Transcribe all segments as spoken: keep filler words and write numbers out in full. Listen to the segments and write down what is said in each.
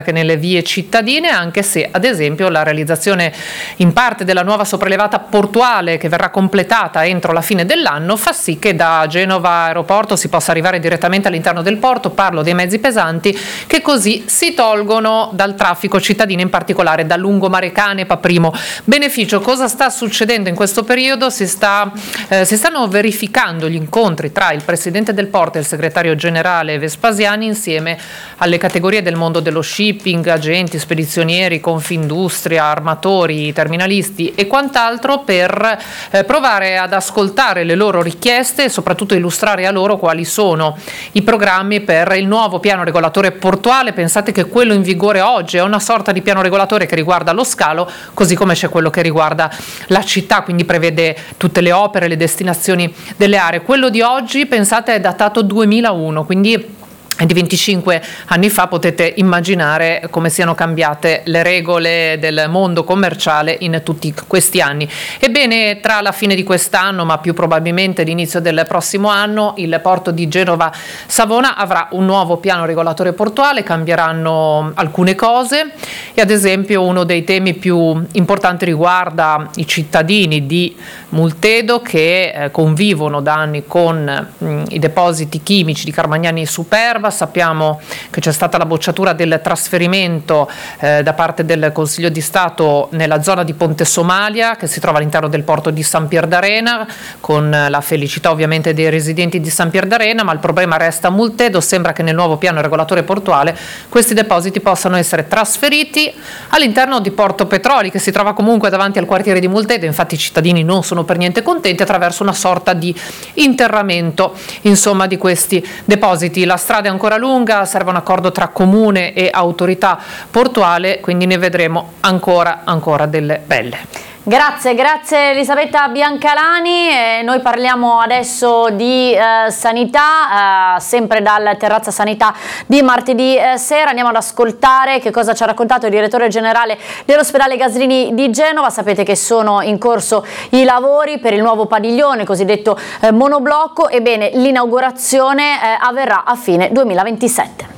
che nelle vie cittadine, anche se ad esempio la realizzazione in parte della nuova sopraelevata portuale che verrà completata entro la fine dell'anno fa sì che da Genova Aeroporto si possa arrivare direttamente all'interno del porto. Parlo dei mezzi pesanti che così si tolgono dal traffico cittadino, in particolare da Lungomare Canepa primo beneficio. Cosa sta succedendo in questo periodo? Si, sta, eh, si stanno verificando gli incontri tra il Presidente del Porto e il Segretario Generale Vespasiani insieme alle categorie del mondo dello sci, agenti, spedizionieri, Confindustria, armatori, terminalisti e quant'altro, per eh, provare ad ascoltare le loro richieste e soprattutto illustrare a loro quali sono i programmi per il nuovo piano regolatore portuale. Pensate che quello in vigore oggi è una sorta di piano regolatore che riguarda lo scalo, così come c'è quello che riguarda la città, quindi prevede tutte le opere, le destinazioni delle aree. Quello di oggi, pensate, è datato duemilauno, quindi di venticinque anni fa. Potete immaginare come siano cambiate le regole del mondo commerciale in tutti questi anni. Ebbene, tra la fine di quest'anno, ma più probabilmente l'inizio del prossimo anno, il porto di Genova Savona avrà un nuovo piano regolatore portuale, cambieranno alcune cose e ad esempio uno dei temi più importanti riguarda i cittadini di Multedo che eh, convivono da anni con mh, i depositi chimici di Carmagnani e Superba. Sappiamo che c'è stata la bocciatura del trasferimento eh, da parte del Consiglio di Stato nella zona di Ponte Somalia, che si trova all'interno del porto di San Pier d'Arena, con la felicità ovviamente dei residenti di San Pier d'Arena, ma il problema resta a Multedo. Sembra che nel nuovo piano regolatore portuale questi depositi possano essere trasferiti all'interno di Porto Petroli, che si trova comunque davanti al quartiere di Multedo. Infatti i cittadini non sono per niente contenti, attraverso una sorta di interramento insomma di questi depositi. La strada è ancora lunga, serve un accordo tra comune e autorità portuale, quindi ne vedremo ancora ancora delle belle. Grazie, grazie Elisabetta Biancalani. Eh, noi parliamo adesso di eh, sanità, eh, sempre dal Terrazza Sanità di martedì eh, sera. Andiamo ad ascoltare che cosa ci ha raccontato il direttore generale dell'ospedale Gaslini di Genova. Sapete che sono in corso i lavori per il nuovo padiglione, cosiddetto eh, monoblocco. Ebbene, l'inaugurazione eh, avverrà a fine duemilaventisette.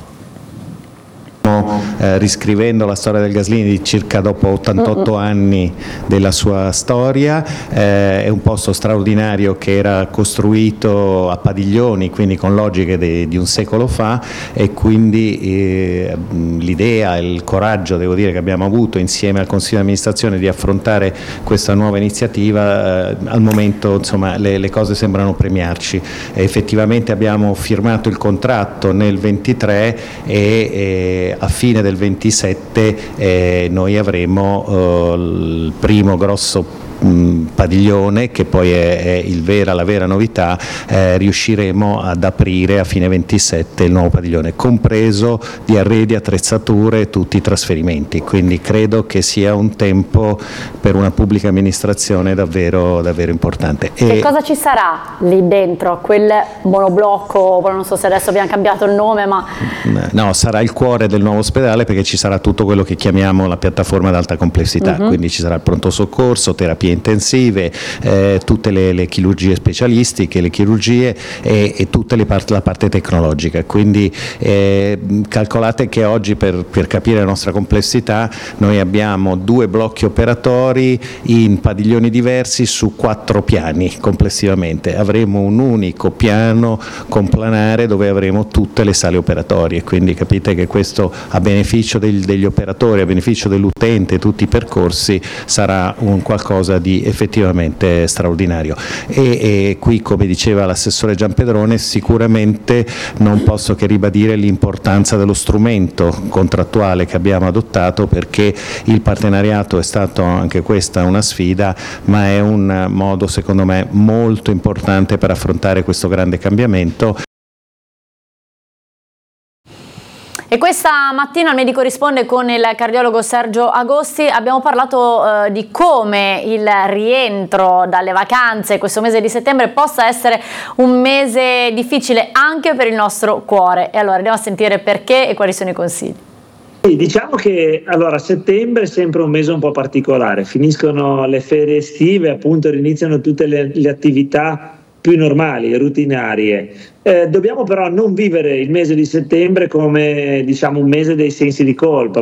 Eh, riscrivendo la storia del Gaslini di circa dopo ottantotto anni della sua storia. Eh, è un posto straordinario che era costruito a padiglioni, quindi con logiche de, di un secolo fa, e quindi eh, l'idea e il coraggio, devo dire, che abbiamo avuto insieme al Consiglio di amministrazione di affrontare questa nuova iniziativa, eh, al momento insomma le, le cose sembrano premiarci. E effettivamente abbiamo firmato il contratto nel ventitré e eh, a fine del ventisette eh, noi avremo eh, il primo grosso padiglione, che poi è, è il vera, la vera novità. Eh, riusciremo ad aprire a fine ventisette il nuovo padiglione, compreso di arredi, attrezzature e tutti i trasferimenti, quindi credo che sia un tempo per una pubblica amministrazione davvero, davvero importante. E che cosa ci sarà lì dentro? Quel monoblocco, non so se adesso abbiamo cambiato il nome, ma... No, sarà il cuore del nuovo ospedale, perché ci sarà tutto quello che chiamiamo la piattaforma ad alta complessità, uh-huh. Quindi ci sarà il pronto soccorso, terapie intensive, eh, tutte le, le chirurgie specialistiche, le chirurgie e, e tutte le part- la parte tecnologica. Quindi eh, calcolate che oggi, per, per capire la nostra complessità, noi abbiamo due blocchi operatori in padiglioni diversi su quattro piani complessivamente. Avremo un unico piano complanare dove avremo tutte le sale operatorie, quindi capite che questo, a beneficio del, degli operatori, a beneficio dell'utente, tutti i percorsi, sarà un qualcosa di effettivamente straordinario. E, e qui, come diceva l'assessore Giampedrone, sicuramente non posso che ribadire l'importanza dello strumento contrattuale che abbiamo adottato, perché il partenariato è stato, anche questa, una sfida, ma è un modo secondo me molto importante per affrontare questo grande cambiamento. E questa mattina al Medico Risponde con il cardiologo Sergio Agosti abbiamo parlato eh, di come il rientro dalle vacanze questo mese di settembre possa essere un mese difficile anche per il nostro cuore. E allora andiamo a sentire perché e quali sono i consigli. Diciamo che allora settembre è sempre un mese un po' particolare, finiscono le ferie estive, appunto riniziano tutte le, le attività più normali, rutinarie. Eh, dobbiamo però non vivere il mese di settembre come, diciamo, un mese dei sensi di colpa,